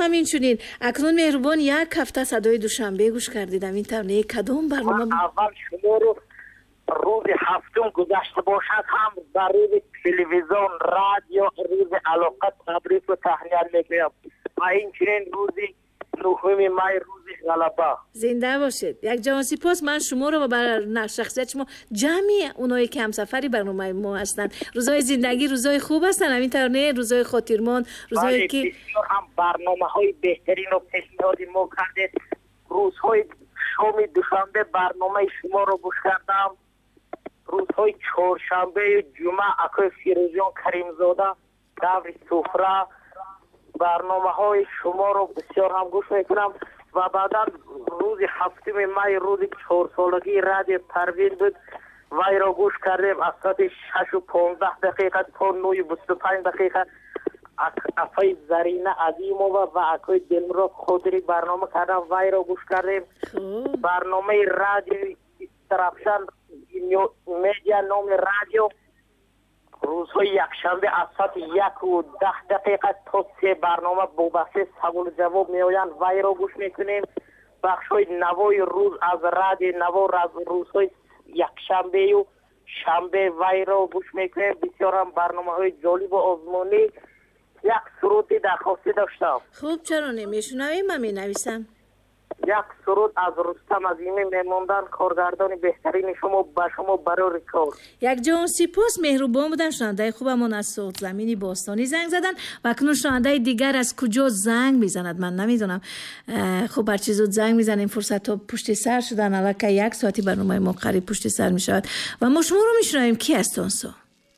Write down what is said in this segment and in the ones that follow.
ҳаминчунин акнун меҳрубон як ҳафта садои душанбе гӯш кардидам. ин тавр не кадом барнома аввал шуморо рӯзи ҳафтум гузашта бошад ҳам ба рӯзи телевизион радио рӯзи алоқа табрику таҳния мекунам ва инчунин рӯзи 9 май рӯзи ғалаба. зинда бошед. якҷаҳон сипос. ман шуморо ба шахсият шумо ҷамъи оное ки ҳамсафари барномаи мо ҳастанд рӯзҳои зиндагӣ рӯзҳои хуб ҳастанд. ҳамин тавр не рӯзҳои хотирмон рӯзҳое ки бисёр ҳам барномаҳои беҳтаринро пешниҳоди мо кардед. рӯзҳои шоми душанбе барномаи шуморо гӯш кардам. рӯзҳои чоршанбею ҷумъа акои Фирӯзён Каримзода даври суфра барномаҳои шуморо бисёр ҳам гӯш мекунам ва баъдан рӯзи 7 май рӯзи 4-солагии радио Парвин буд. вайро гӯш кардем аз соати 6:15 дақиқа то 9:25 дақиқа. афаи Зарина Азимова ва акои Дилмурод Ходирӣ барнома кардам. вайро гӯш кардем. барномаи радиои Истарабшан медиа номи радио рӯзҳои якшанбе аз соати 1:10 дақиқа то 3 барнома бобахши саволу ҷавоб меоянд. вайро гӯш мекунем. бахшҳои навои рӯз аз радио наво рӯзҳои якшанбею шанбе вайро гӯш мекунем. бисёр ҳам барномаҳои ҷолибу озмунӣ. як суруди дархостӣ доштам. хуб чаро немешунавем? ман менависам. як суруд аз Рустам Азимӣ мемондан коргардони беҳтарини шумо ба шумо барори кор. якҷаҳон сипос. меҳрубон будан шунавандаи хубамон аз Соғдзамини Бостонӣ занг задан ва акнун шунавандаи дигар аз куҷо занг мезанад ман намедонам. хуб ҳарчи зуд занг мезанем. фурсатҳо пушти сар шудан. аллакай як соати барномаи мо қариб пушти сар мешавад ва мо шуморо мешунавем. ки ҳастон со?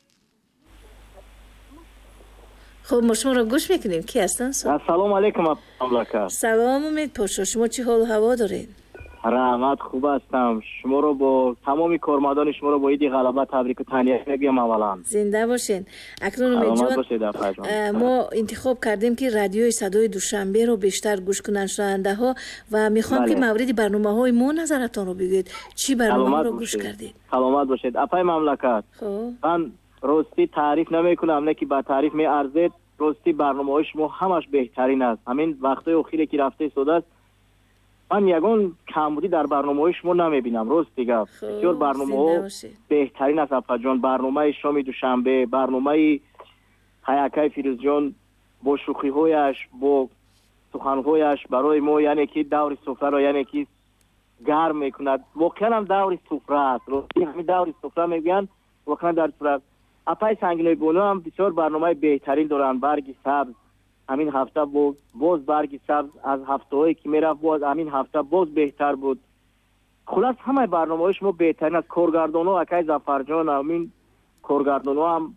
خب ما شما رو گوش میکنیم. کی هستن؟ سلام علیکم مملکت. سلام امید پاشا. شما چی حال و هوا دارین؟ رحمت خوب هستم. شما رو با تمامی کارمندان شما رو با عید غلبه تبریک و تهنیت میگم اولا. زنده باشین. اکنون امید جان ما انتخاب کردیم که رادیوی صدای دوشنبه رو بیشتر گوش کنن شنونده ها و میخوام که مورد برنامه‌های ما نظرتون رو بگید. چی برنامه رو گوش کردید؟ سلامت باشید. اپای مملکت. من راستی تعریف نمیکنم نه که با تعریف میارزید. راستی برنامه‌های شما همش بهترین است. همین وقتای اخیری که رفته شده است من یگان کمبودی در برنامه‌های شما نمیبینم. راستی گفت بسیار برنامه‌ها بهترین است. اپا جان برنامه شام دوشنبه، برنامه حیاکای فیروز جان با شوخی‌هایش، با سخن‌هایش برای ما یعنی که دور سفره را یعنی که گرم میکند. واقعا هم دور سفره است. راستی همین دور سفره میگن واقعا در سفره. اپای سنگینای بونو هم بسیار برنامه بهترین دارن. برگی سبز همین هفته باز برگی سبز از هفته‌هایی که میرفت باز همین هفته باز بهتر بود. خلاص همه برنامه‌های شما بهترین از کارگردان‌ها اکای ظفرجان همین کارگردان‌ها هم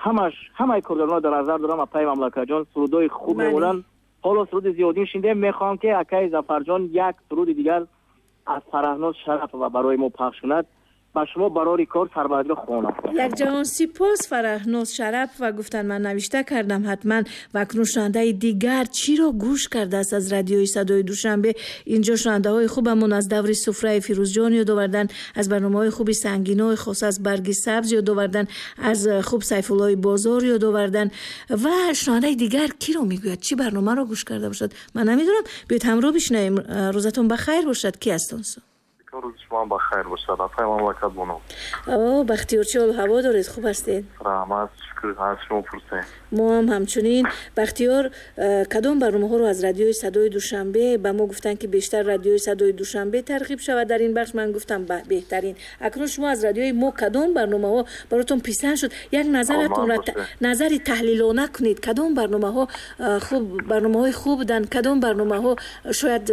همه کارگردان‌ها در نظر دارم. اپای مملکت جان سرودای خوب میمونن. حالا سرود زیادی شنیدم. میخوام که اکای ظفرجان یک سرود دیگر از فرهناز شرف و برای ما پخش کند. با شما برای کار سربازی خوانم. یک جهان سپاس فرهناز شرف و گفتن من نوشته کردم حتما و اکنون شنونده دیگر چی رو گوش کرده است از رادیوی صدای دوشنبه. اینجا شنونده های خوبمون از دور سفره فیروز جان یاد آوردن، از برنامه‌های خوبی سنگینای خاص از برگ سبز یاد آوردن، از خوب سیف الله بازار یاد آوردن و شنونده دیگر کی رو میگوید چی برنامه رو گوش کرده باشد من نمیدونم. بیاید همراه بشنویم. روزتون بخیر باشد. کی هستون؟ روز شما بخیر باشد. افای مملکت بونو. بختیار چه حال هوا دارید؟ خوب هستید؟ رحمت شکر. از شما پرسید. ما هم همچنین. بختیار کدام برنامه‌ها رو از رادیوی صدای دوشنبه به ما گفتن که بیشتر رادیوی صدای دوشنبه ترغیب شود در این بخش؟ من گفتم بهترین. اکنون شما از رادیوی ما کدام برنامه‌ها براتون پسند شد؟ یک نظرتون را نظری تحلیلانه کنید. کدام برنامه‌ها خوب برنامه‌های خوب بودن؟ کدام برنامه‌ها شاید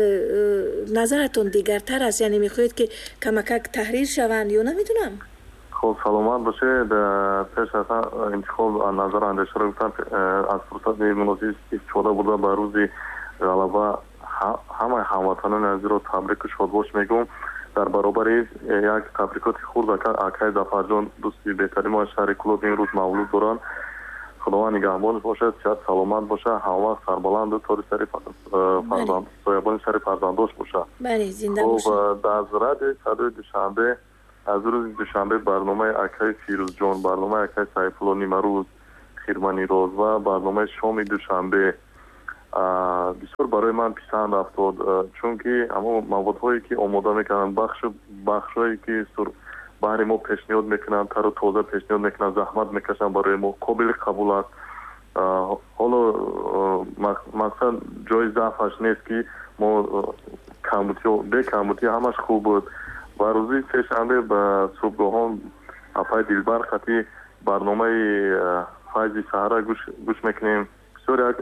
نظرتون دیگرتر است؟ یعنی می‌خواهید که کمک تحریر شوند یا نمیدونم. خب سلامت باشید. پیش از انتخاب نظر اندیشه رو گفتم از فرصت مناسب استفاده برده به روز غلبه همه هموطنان عزیز رو تبریک و شادباش میگم. در برابر یک تبریکات خورد اکای ظفرجان دوستی بهترین ما شهر کلوب این روز مولود دارن. خداوند نگهبانش باشد. شاید سلامت باشه. هوا سربلند و طور سری فرزند سایبان سری فرزنداش باشه. بله زنده باشه. در رادیوی صدای دوشنبه از روز دوشنبه برنامه اکای فیروز جان، برنامه اکای سیف الله نیمروز خیرمنی راز و برنامه شام دوشنبه бисёр барои ман писанд афтод, чунки ҳамон маводҳое ки омода мекунанд, бахшҳое ки баҳри мо пешниҳод мекунанд, тару тоза пешниҳод мекунанд, заҳмат мекашанд барои мо, қобили қабул аст. ҳоло мақсад ҷои заъфаш нест ки мо бекамбутӣ ҳамаш хуб буд. ва рӯзи сешанбе ба субҳгоҳон апай дилбар хати барномаи файзи саҳра гӯш мекунем. бисёр як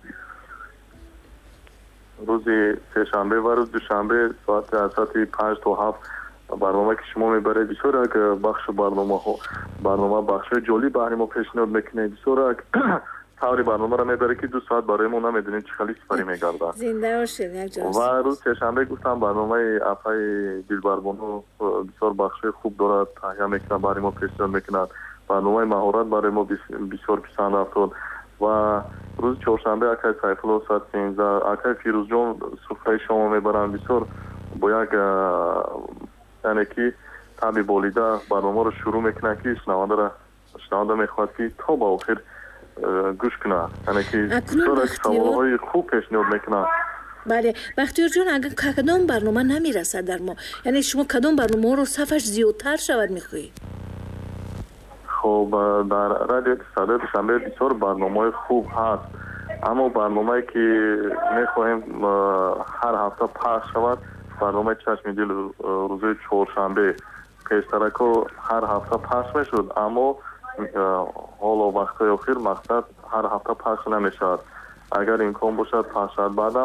рӯзи сешанбе ва рӯзи душанбе соати аз соати 5 то 7 барнома ки шумо мебаред, бисёр як бахшу барнома бахшои ҷолиб баҳри мо пешниҳод мекунед. бисёр як таври барномаро мебаре ки 2 соат барои мо намедонем чӣ хели сифарӣ мегардад. зинда бошед. ва рӯз сешанбе гуфтам барномаи афаи дилбарбону бисёр бахшои хуб дорад, таҳия мекунад, баҳри мо пешниҳод мекунад. барномаи маҳорат барои мо бисёр писанд афтод. ва рӯзи чоршанбе акай сайфулло соати 13 акай фирӯзҷон суфраи шомо мебаранд. бисёр бо як яъне ки таби болида барномаро шурӯъ мекунад ки шунаванда мехоҳад ки то ба охир гӯш кунад, яъне ки бисёр саволҳои хуб пешниҳод мекунад. бале бахтиёрҷон, агар кадом барнома намерасад дар мо, яъне шумо кадом барномаро сафаш зиёдтар шавад мехоҳед? хоб дар радиои Садои Душанбе бисёр барномаи хуб ҳаст, аммо барномае ки мехоҳем ҳар ҳафта пахш шавад, барномаи чашми дил рӯзои чоршанбе. пештарако ҳар ҳафта пахш мешуд, аммо ҳоло вақтҳои охир мақсад ҳар ҳафта пахш намешавад. агар имкон бошад пахш шавад. баъдан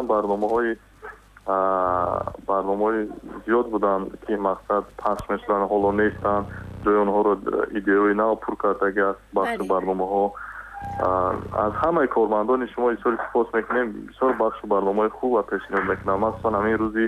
барномаҳои зиёд буданд ки мақсад пахш мешуданд, ҳоло нестанд. ҷои онҳоро идеяҳои нав пур кардагӣ аст. бахши барномаҳо аз ҳамаи кормандони шумо изҳори сипос мекунем. бисёр бахшу барномаи хуб пешниҳод мекунам. махсусан ҳамин рӯзи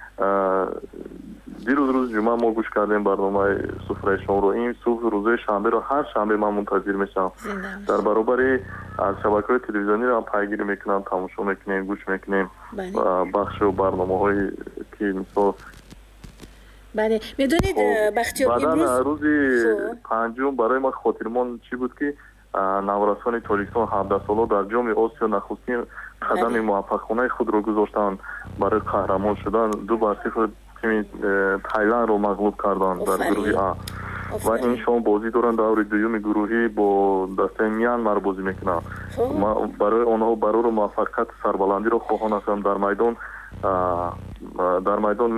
дирӯз рӯзи ҷумъа мо гӯш кардем барномаи суфраи шомро. ин субҳ рӯзои шанберо ҳар шанбе ман мунтазир мешавам. дар баробари аз шабакаҳои телевизиониро пайгирӣ мекунам, тамошо мекунем, гӯш мекунем бахшу барномаҳои ки мисол. бале медонед бахтиёр, баъдан рӯзи панҷум барои ма хотирмон чӣ буд ки наврасони тоҷикистон 17-сола дар ҷоми осиё нахустин қадами муваффақонаи худро гузоштанд барои қаҳрамон шудан. 2-0 тими Тайландро мағлуб карданд дар гурӯҳи А. ва ин шон бозӣ доранд даври дуюми гурӯҳӣ бо дастаи Мянмар бозӣ мекунанд. барои онҳо барори муваффақият сарбаландиро хоҳон ҳастанд. дар майдон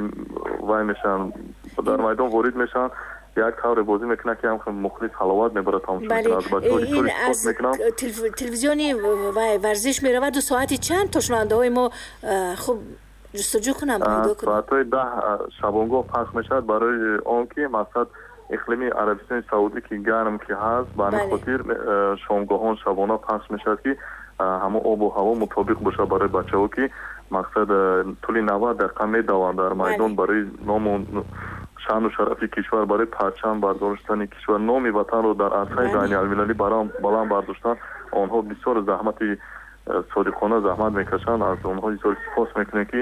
вай мешаванд, дар майдон ворид мешаванд, як тавре бозӣ мекунад ки ҳам мухлис ҳаловат мебарад, тамошо мекунад. телевизиони варзиш меравад. соати чанд то шунавандаҳои мо хуб ҷустуҷӯ кунам пайдо кунам? соатҳои 10 шабонгоҳ пахш мешавад, барои он ки мақсад иқлими Арабистони Саудӣ ки гарм ки ҳаст, ба ҳамин хотир шомгоҳон шабона пахш мешавад ки ҳамон обу ҳаво мутобиқ бошад барои бачаҳо, ки мақсад тӯли 90 дақиқа медаванд дар майдон барои ному шаъну шарафи кишвар, барои парчам бардоштани кишвар, номи ватанро дар арсаи байналмилалӣ баланд бардоштан. онҳо бисёр заҳмати содиқона заҳмат мекашанд. аз онҳо бисёр сипос мекунем ки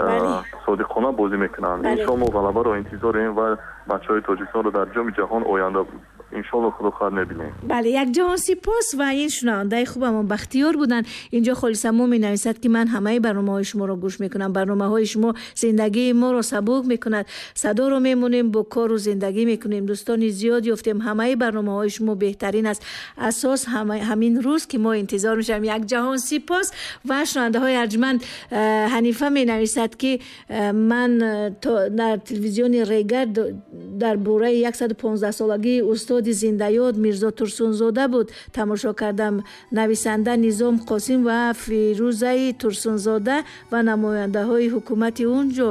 содиқона бозӣ мекунанд. иншоалло ғалабаро интизорем ва бачаҳои тоҷикистонро дар ҷоми ҷаҳон оянда иншоалло худо хоҳад мебинем. бале, якҷаҳон сипос. ва ин шунавандаи хубамон Бахтиёр буданд. инҷо Холисамо менависад ки ман ҳамаи барномаҳои шуморо гӯш мекунам. барномаҳои шумо зиндагии моро сабук мекунад. садоро мемонем, бо кору зиндагӣ мекунем. дӯстони зиёд ёфтем. ҳамаи барномаҳои шумо беҳтарин аст. асос ҳамин рӯз ки мо интизор мешавем. якҷаҳон сипос. ва шунавандаҳои арҷманд, ҳанифа менависад ки ман дар телевизиони Рега дар бораи 115-солагии устоди зиндаёд Мирзо Турсунзода буд тамошо кардам. нависанда Низом Қосим ва Фирӯзаи Турсунзода ва намояндаҳои ҳукумати унҷо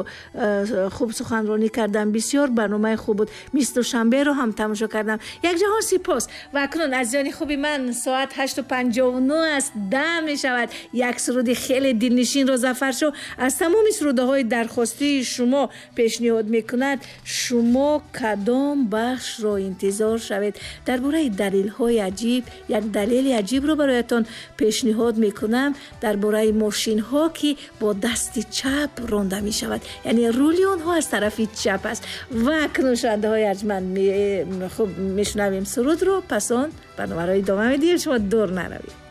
хуб суханронӣ кардам. бисёр барномаи хуб буд. мислу шанберо ҳам тамошо кардам. якҷаҳон сипос. ва акнун азизони хуби ман соат 8:59 аст. дам мешавад. як суруди хеле дилнишинро Зафаршо аз тамоми сурудаҳои дархостии шумо пешниҳод мекунад. шумо кадом бахшро интизор шавед? дар бораи далелҳои аҷиб, як далели аҷибро бароятон пешниҳод мекунам. дар бораи мошинҳо ки бо дасти чап ронда мешавад, яъне рули онҳо аз тарафи чап аст. ва акнун шунавандаҳои арҷманд, хуб мешунавем сурудро. пас он барномаро идома медиҳем. шумо дур наравед.